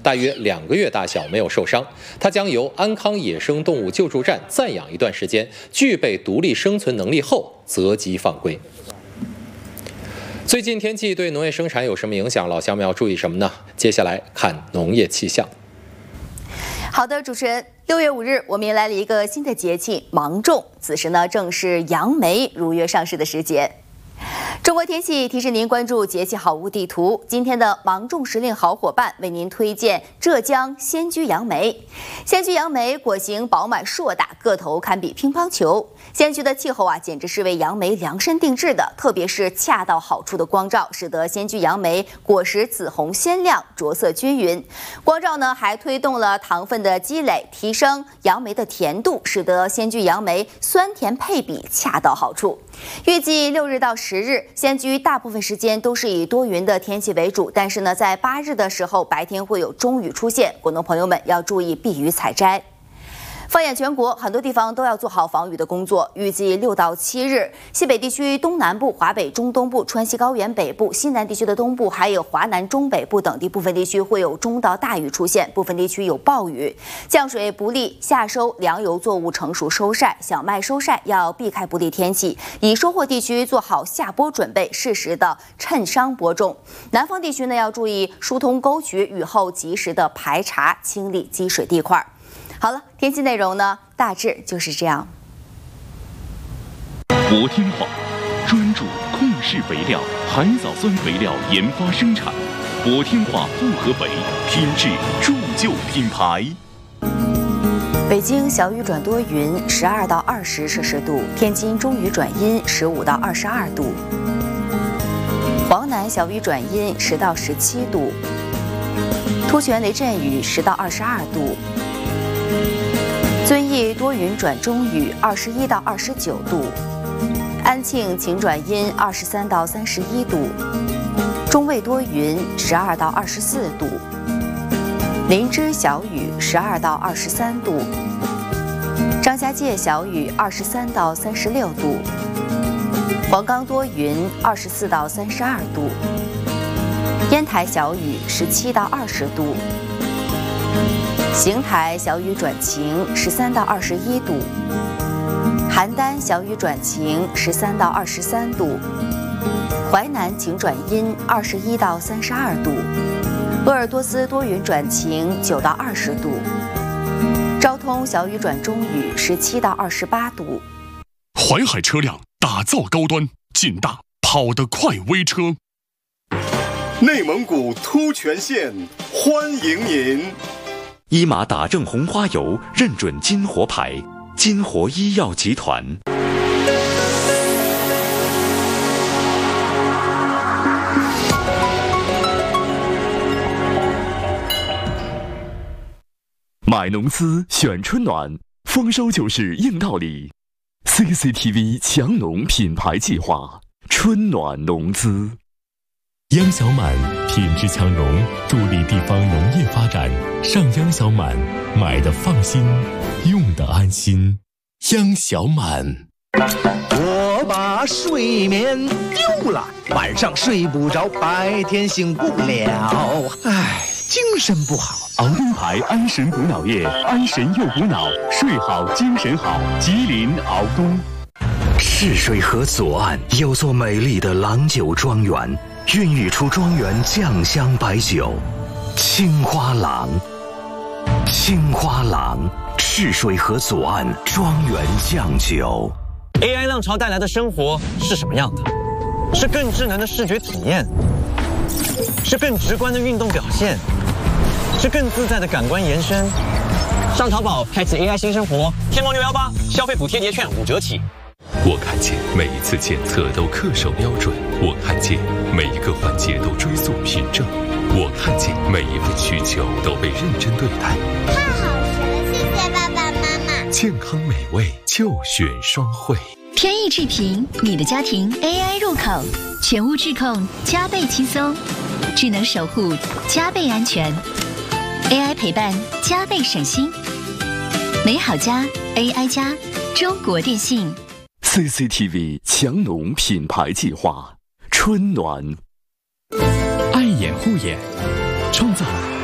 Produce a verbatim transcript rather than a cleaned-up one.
大约两个月大小，没有受伤。它将由安康野生动物救助站暂养一段时间，具备独立生存能力后择机放归。最近天气对农业生产有什么影响？老乡们要注意什么呢？接下来看农业气象。 好的，主持人，六月五日，我们迎来了一个新的节气——芒种。此时呢，正是杨梅如约上市的时节。中国天气提示您关注节气好物地图。今天的芒种时令好伙伴为您推荐浙江仙居杨梅。仙居杨梅果形饱满硕大，个头堪比乒乓球。仙居的气候啊，简直是为杨梅量身定制的，特别是恰到好处的光照，使得仙居杨梅果实紫红鲜亮，着色均匀。光照呢，还推动了糖分的积累，提升杨梅的甜度，使得仙居杨梅酸甜配比恰到好处。预计六日到十日，仙居大部分时间都是以多云的天气为主，但是呢，在八日的时候，白天会有中雨出现，果农朋友们要注意避雨采摘。放眼全国，很多地方都要做好防雨的工作。预计六到七日，西北地区东南部、华北中东部、川西高原北部、西南地区的东部，还有华南中北部等地部分地区会有中到大雨出现，部分地区有暴雨，降水不利夏收粮油作物成熟收晒，小麦收晒要避开不利天气，以收获地区做好下播准备，适时的趁商播种。南方地区呢要注意疏通沟渠，雨后及时的排查清理积水地块。好了，天气内容呢，大致就是这样。 国天化专注控室肥料、海藻酸肥料研发生产，国天化复合肥，品质铸就品牌。 北京小雨转多云，十二到二十摄氏度；天津中雨转阴，十五到二十二度；黄南小雨转阴，十到十七度；突厥雷阵雨，十到二十二度。遵义多云转中雨，二十一到二十九度；安庆晴转阴，二十三到三十一度；中卫多云，十二到二十四度；林芝小雨，十二到二十三度；张家界小雨，二十三到三十六度；黄冈多云，二十四到三十二度；烟台小雨，十七到二十度。邢台小雨转晴，十三到二十一度；邯郸小雨转晴，十三到二十三度；淮南晴转阴，二十一到三十二度；鄂尔多斯多云转晴，九到二十度；昭通小雨转中雨，十七到二十八度。 淮海车辆打造高端劲大跑得快微车， 内蒙古突泉县欢迎您。 伊玛打正红花油认准金活牌，金活医药集团。 买农资选春暖，丰收就是硬道理。C C T V 强农品牌计划，春暖农资。 央小满品质强农，助力地方农业发展。上央小满，买的放心，用的安心。央小满。 我把睡眠丢了，晚上睡不着，白天醒不了，唉，精神不好。 熬灯牌安神补脑液，安神又补脑，睡好精神好。吉林熬东。 赤水河左岸有座美丽的郎酒庄园，孕育出庄园酱香白酒，青花郎。青花郎，赤水河左岸庄园酱酒。 A I 浪潮带来的生活是什么样的？是更智能的视觉体验，是更直观的运动表现，是更自在的感官延伸。上淘宝开启 A I 新生活，天猫六幺八消费补贴节券五折起。 我看见每一次检测都恪守标准，我看见每一个环节都追溯凭证，我看见每一份需求都被认真对待。 太好吃了，谢谢爸爸妈妈。 健康美味就选双汇。 天意智屏，你的家庭 A I 入口，全屋智控，加倍轻松，智能守护，加倍安全 ，A I 陪伴，加倍省心。美好家 A I 家，中国电信。 C C T V 强农品牌计划，春暖。 爱眼护眼，创造